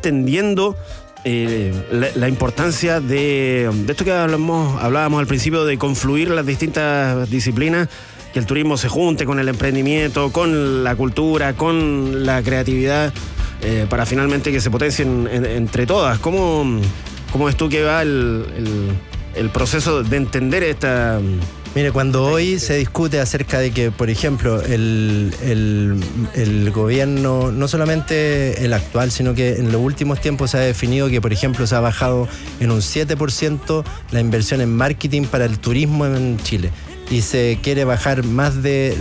entendiendo la importancia de esto que hablábamos al principio, de confluir las distintas disciplinas, que el turismo se junte con el emprendimiento, con la cultura, con la creatividad, para finalmente que se potencien entre todas. ¿Cómo ves tú que va el proceso de entender esta... Mire, cuando hoy se discute acerca de que, por ejemplo, el gobierno, no solamente el actual, sino que en los últimos tiempos se ha definido que, por ejemplo, se ha bajado en un 7% la inversión en marketing para el turismo en Chile, y se quiere bajar más de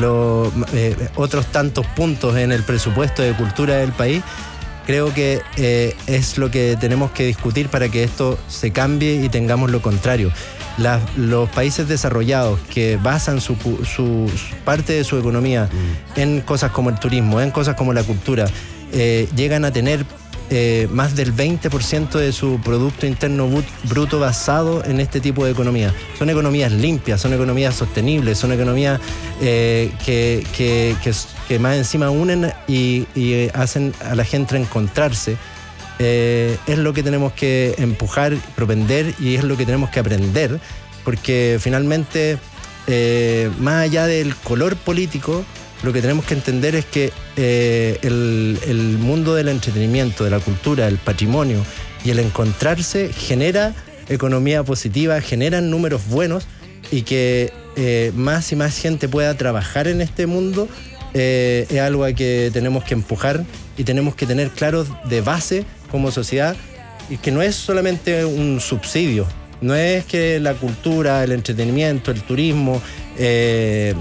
otros tantos puntos en el presupuesto de cultura del país. Creo que es lo que tenemos que discutir para que esto se cambie y tengamos lo contrario. Los países desarrollados que basan su parte de su economía en cosas como el turismo, en cosas como la cultura, llegan a tener más del 20% de su Producto Interno Bruto basado en este tipo de economía. Son economías limpias, son economías sostenibles, son economías que más encima unen y hacen a la gente encontrarse. Es lo que tenemos que empujar, propender, y es lo que tenemos que aprender, porque finalmente, más allá del color político, lo que tenemos que entender es que el mundo del entretenimiento, de la cultura, del patrimonio y el encontrarse genera economía positiva, generan números buenos, y que más y más gente pueda trabajar en este mundo es algo a que tenemos que empujar y tenemos que tener claro de base como sociedad, y que no es solamente un subsidio, no es que la cultura, el entretenimiento, el turismo, el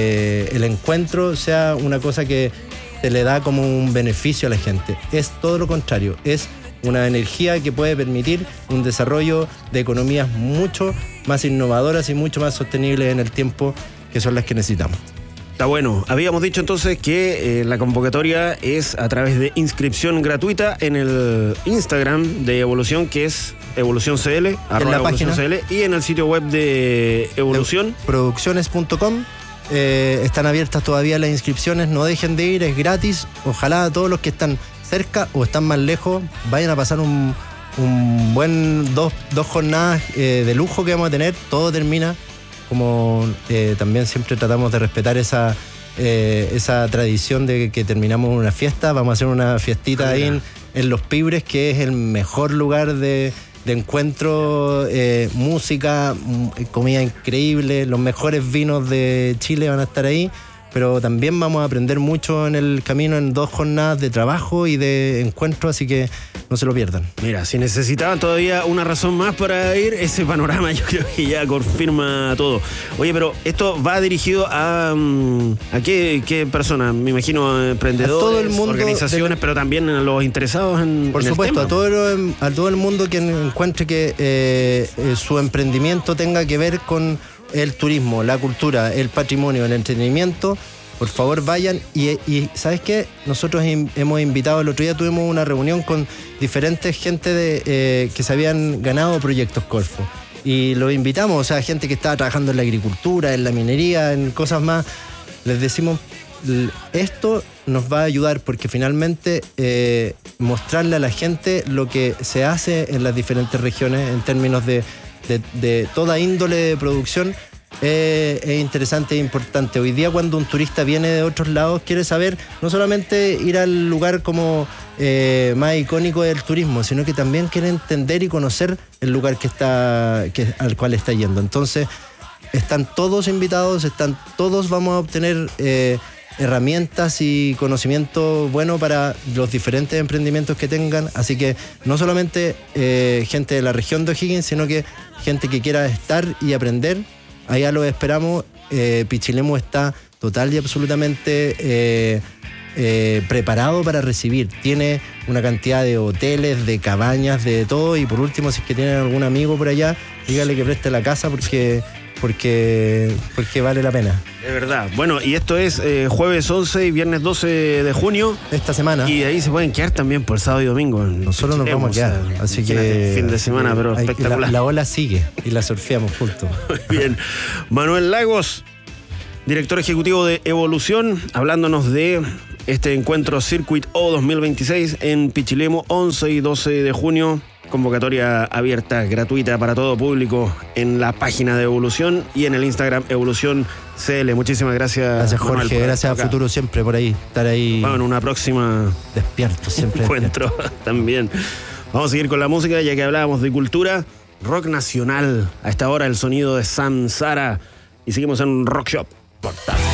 encuentro sea una cosa que se le da como un beneficio a la gente. Es todo lo contrario, es una energía que puede permitir un desarrollo de economías mucho más innovadoras y mucho más sostenibles en el tiempo, que son las que necesitamos. Está bueno. Habíamos dicho entonces que la convocatoria es a través de inscripción gratuita en el Instagram de Evolución, que es EvoluciónCL, en la página CL, y en el sitio web de Evolución. Producciones.com. Están abiertas todavía las inscripciones, no dejen de ir, es gratis. Ojalá todos los que están cerca o están más lejos vayan a pasar un buen dos jornadas de lujo que vamos a tener. Todo termina, como también siempre tratamos de respetar esa tradición de que terminamos una fiesta. Vamos a hacer una fiestita ahí en Los Pibres, que es el mejor lugar de encuentro, música, comida increíble, los mejores vinos de Chile van a estar ahí, pero también vamos a aprender mucho en el camino, en 2 jornadas de trabajo y de encuentro, así que no se lo pierdan. Mira, si necesitaban todavía una razón más para ir, ese panorama yo creo que ya confirma todo. Oye, pero esto va dirigido a qué personas, me imagino, emprendedores, a todo el mundo, organizaciones, pero también a los interesados en por supuesto, el tema. A todo el mundo que encuentre que su emprendimiento tenga que ver con el turismo, la cultura, el patrimonio, el entretenimiento. Por favor, vayan y ¿sabes qué? Nosotros hemos invitado, el otro día tuvimos una reunión con diferentes gente que se habían ganado proyectos Corfo, y los invitamos, o sea, gente que estaba trabajando en la agricultura, en la minería, en cosas más. Les decimos, esto nos va a ayudar porque finalmente mostrarle a la gente lo que se hace en las diferentes regiones en términos de toda índole de producción. Es interesante e importante. Hoy día, cuando un turista viene de otros lados, quiere saber no solamente ir al lugar como más icónico del turismo, sino que también quiere entender y conocer el lugar al cual está yendo. Entonces, están todos invitados, todos vamos a obtener herramientas y conocimiento bueno para los diferentes emprendimientos que tengan. Así que no solamente gente de la región de O'Higgins, sino que gente que quiera estar y aprender. Allá lo esperamos. Pichilemu está total y absolutamente preparado para recibir. Tiene una cantidad de hoteles, de cabañas, de todo. Y por último, si es que tienen algún amigo por allá, dígale que preste la casa porque vale la pena. Es verdad. Bueno, y esto es jueves 11 y viernes 12 de junio. Esta semana. Y de ahí se pueden quedar también por sábado y domingo. Nosotros nos vamos a quedar. Así que fin de semana, pero espectacular. La ola sigue y la surfeamos juntos. Muy bien. Manuel Lagos, director ejecutivo de Evolución, hablándonos de este encuentro Circuit O 2026 en Pichilemu, 11 y 12 de junio. Convocatoria abierta, gratuita para todo público en la página de Evolución y en el Instagram Evolución CL. Muchísimas gracias. Gracias, Jorge. Manuel, gracias a Futuro siempre por ahí. Estar ahí. Bueno, en una próxima despierto, siempre encuentro despierto. También. Vamos a seguir con la música, ya que hablábamos de cultura. Rock nacional. A esta hora el sonido de Samsara. Y seguimos en Rock Shop. Portal.